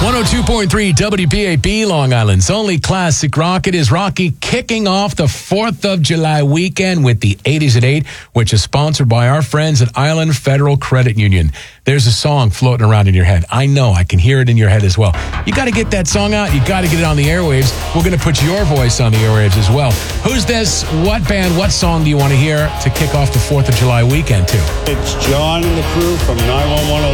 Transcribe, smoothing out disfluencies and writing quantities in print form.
102.3 WPAP, Long Island's only classic rock. It is Rocky kicking off the 4th of July weekend with the 80s at 8, which is sponsored by our friends at Island Federal Credit Union. There's a song floating around in your head. I know, I can hear it in your head as well. You got to get that song out. You got to get it on the airwaves. We're going to put your voice on the airwaves as well. Who's this? What band? What song do you want to hear to kick off the 4th of July weekend to? It's John and the crew from 911